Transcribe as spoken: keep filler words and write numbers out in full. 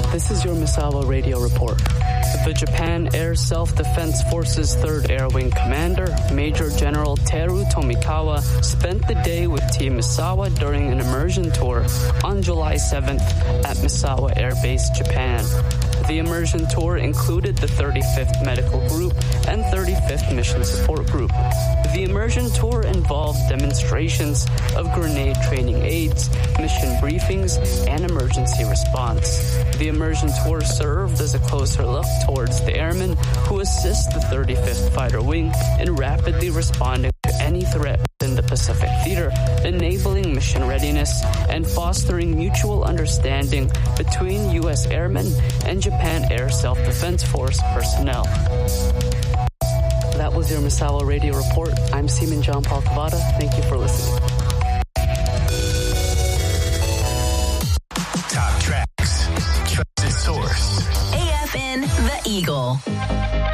This is your Misawa Radio Report. The Japan Air Self-Defense Forces third Air Wing Commander, Major General Teru Tomikawa, spent the day with Team Misawa during an immersion tour on July seventh at Misawa Air Base, Japan. The immersion tour included the thirty-fifth Medical Group and thirty-fifth Mission Support Group. The immersion tour involved demonstrations of grenade training aids, mission briefings, and emergency response. The immersion tour served as a closer look towards the airmen who assist the thirty-fifth Fighter Wing in rapidly responding to any threat in the Pacific Theater, enabling mission readiness and fostering mutual understanding between U S airmen and Japan Air Self-Defense Force personnel. That was your Misawa Radio Report. I'm Seaman John Paul Cavada. Thank you for listening. Top tracks, trusted source. A F N The Eagle.